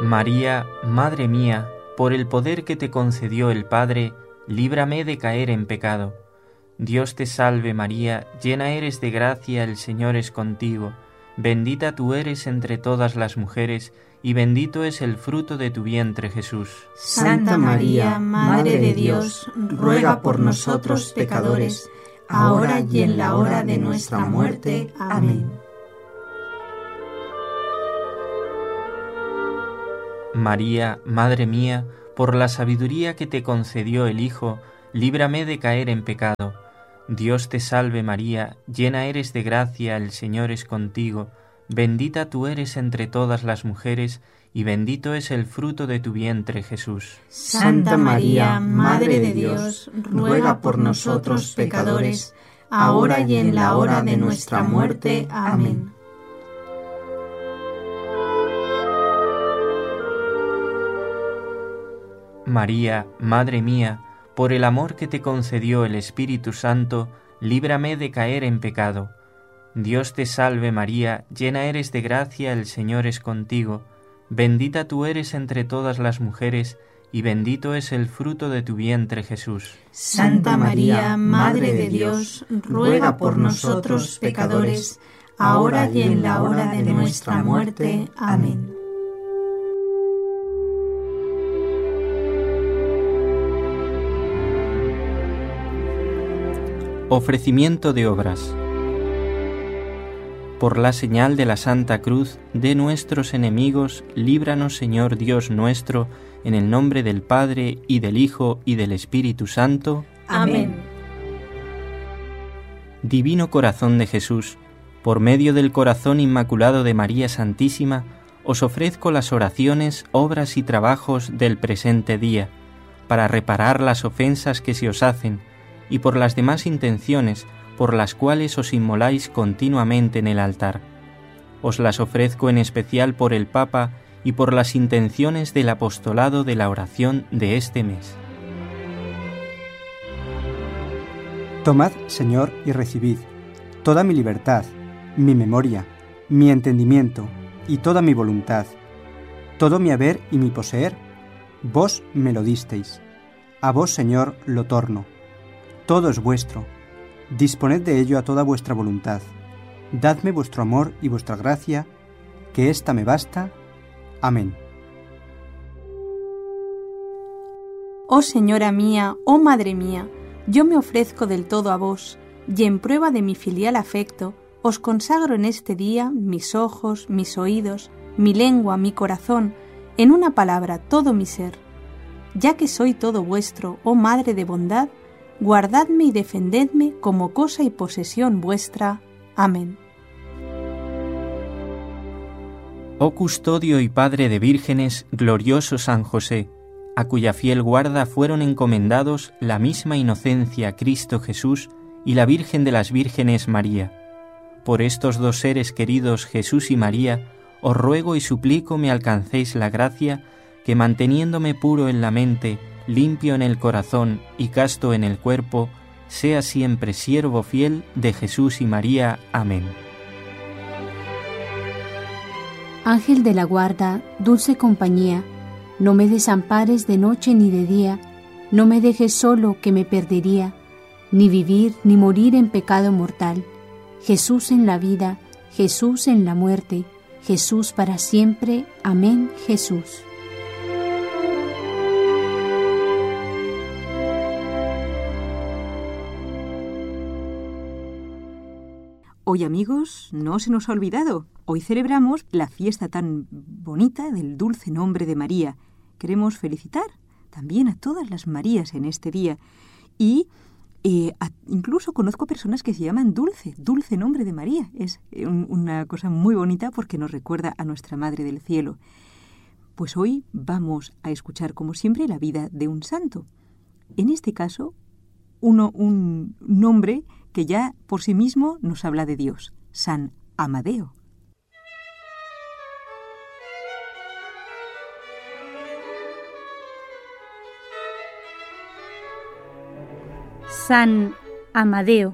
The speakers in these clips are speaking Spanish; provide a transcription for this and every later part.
María, Madre mía, por el poder que te concedió el Padre, líbrame de caer en pecado. Dios te salve María, llena eres de gracia, el Señor es contigo. Bendita tú eres entre todas las mujeres, y bendito es el fruto de tu vientre, Jesús. Santa María, Madre de Dios, ruega por nosotros pecadores, ahora y en la hora de nuestra muerte. Amén. María, Madre mía, por la sabiduría que te concedió el Hijo, líbrame de caer en pecado. Dios te salve María, llena eres de gracia, el Señor es contigo. Bendita tú eres entre todas las mujeres, y bendito es el fruto de tu vientre, Jesús. Santa María, Madre de Dios, ruega por nosotros pecadores, ahora y en la hora de nuestra muerte. Amén. María, Madre mía, por el amor que te concedió el Espíritu Santo, líbrame de caer en pecado. Dios te salve María, llena eres de gracia, el Señor es contigo. Bendita tú eres entre todas las mujeres, y bendito es el fruto de tu vientre, Jesús. Santa María, Madre de Dios, ruega por nosotros pecadores, ahora y en la hora de nuestra muerte. Amén. Ofrecimiento de obras. Por la señal de la Santa Cruz de nuestros enemigos, líbranos, Señor Dios nuestro, en el nombre del Padre, y del Hijo, y del Espíritu Santo. Amén. Divino Corazón de Jesús, por medio del corazón inmaculado de María Santísima, os ofrezco las oraciones, obras y trabajos del presente día, para reparar las ofensas que se os hacen, y por las demás intenciones por las cuales os inmoláis continuamente en el altar. Os las ofrezco en especial por el Papa y por las intenciones del apostolado de la oración de este mes. Tomad, Señor, y recibid toda mi libertad, mi memoria, mi entendimiento y toda mi voluntad, todo mi haber y mi poseer, vos me lo disteis. A vos, Señor, lo torno. Todo es vuestro. Disponed de ello a toda vuestra voluntad. Dadme vuestro amor y vuestra gracia, que ésta me basta. Amén. Oh Señora mía, oh Madre mía, yo me ofrezco del todo a vos, y en prueba de mi filial afecto, os consagro en este día mis ojos, mis oídos, mi lengua, mi corazón, en una palabra todo mi ser. Ya que soy todo vuestro, oh Madre de bondad, guardadme y defendedme como cosa y posesión vuestra. Amén. Oh custodio y padre de vírgenes, glorioso San José, a cuya fiel guarda fueron encomendados la misma inocencia Cristo Jesús y la Virgen de las Vírgenes María. Por estos dos seres queridos, Jesús y María, os ruego y suplico me alcancéis la gracia que, manteniéndome puro en la mente, limpio en el corazón y casto en el cuerpo, sea siempre siervo fiel de Jesús y María. Amén. Ángel de la guarda, dulce compañía, no me desampares de noche ni de día, no me dejes solo que me perdería, ni vivir ni morir en pecado mortal. Jesús en la vida, Jesús en la muerte, Jesús para siempre. Amén, Jesús. Hoy, amigos, no se nos ha olvidado. Hoy celebramos la fiesta tan bonita del dulce nombre de María. Queremos felicitar también a todas las Marías en este día. Y incluso conozco personas que se llaman dulce nombre de María. Es una cosa muy bonita porque nos recuerda a nuestra Madre del Cielo. Pues hoy vamos a escuchar, como siempre, la vida de un santo. En este caso, un nombre que ya por sí mismo nos habla de Dios, San Amadeo. San Amadeo.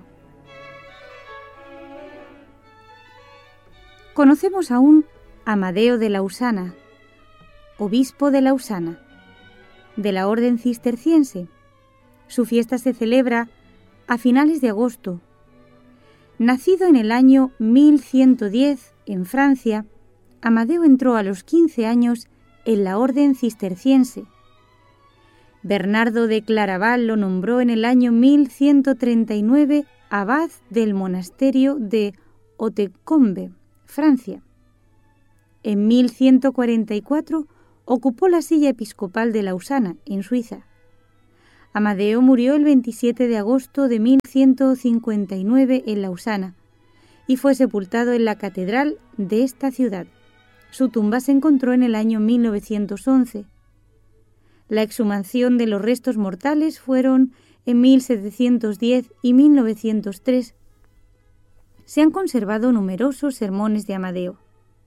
Conocemos a un Amadeo de Lausana, obispo de Lausana, de la Orden Cisterciense. Su fiesta se celebra a finales de agosto. Nacido en el año 1110 en Francia, Amadeo entró a los 15 años en la Orden Cisterciense. Bernardo de Claraval lo nombró en el año 1139 abad del monasterio de Hautecombe, Francia. En 1144 ocupó la silla episcopal de Lausana, en Suiza. Amadeo murió el 27 de agosto de 1159 en Lausana y fue sepultado en la catedral de esta ciudad. Su tumba se encontró en el año 1911. La exhumación de los restos mortales fueron en 1710 y 1903. Se han conservado numerosos sermones de Amadeo.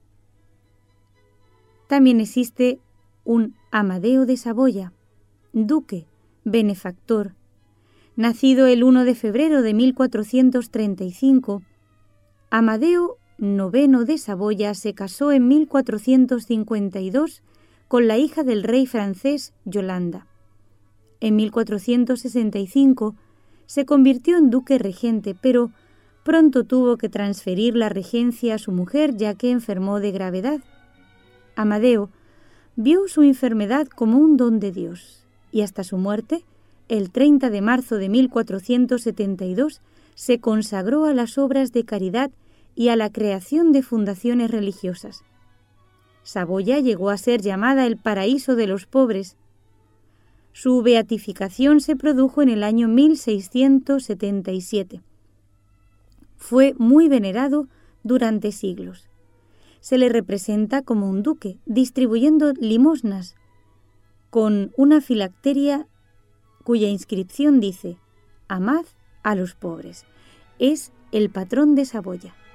También existe un Amadeo de Saboya, duque, benefactor. Nacido el 1 de febrero de 1435, Amadeo IX de Saboya se casó en 1452 con la hija del rey francés Yolanda. En 1465 se convirtió en duque regente, pero pronto tuvo que transferir la regencia a su mujer ya que enfermó de gravedad. Amadeo vio su enfermedad como un don de Dios y hasta su muerte, el 30 de marzo de 1472, se consagró a las obras de caridad y a la creación de fundaciones religiosas. Saboya llegó a ser llamada el paraíso de los pobres. Su beatificación se produjo en el año 1677. Fue muy venerado durante siglos. Se le representa como un duque, distribuyendo limosnas, con una filacteria cuya inscripción dice: «Amad a los pobres». Es el patrón de Saboya.